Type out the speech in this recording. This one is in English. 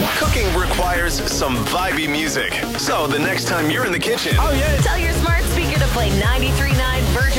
Cooking requires some vibey music. So the next time you're in the kitchen, Tell your smart speaker to play 93.9 Virgin